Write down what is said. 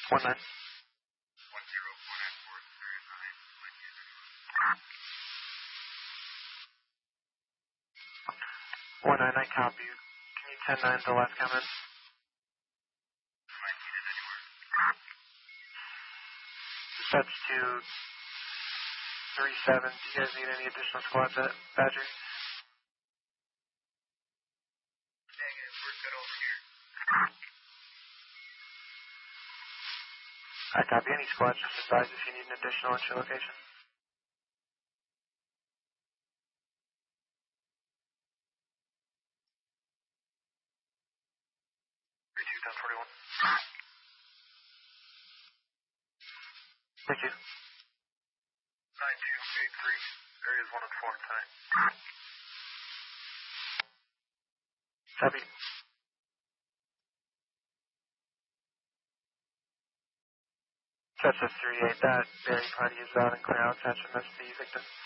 19. 19, I copy you. Can you 10-9 the last comment? Dispatch to 37. Do you guys need any additional squads at Badger? Negative, we're good over here. I copy. Any squads, just advise if you need an additional at your location. Thank you. 9283, areas 1 and 4 tonight. Copy. Catch us 38. That very party is out and clear out. Catch and that's the victim.